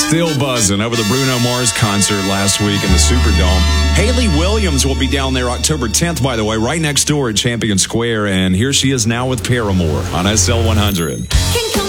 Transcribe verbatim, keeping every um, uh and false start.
Still buzzing over the Bruno Mars concert last week in the Superdome. Hayley Williams will be down there October tenth, by the way, right next door at Champion Square. And here she is now with Paramore on S L one hundred.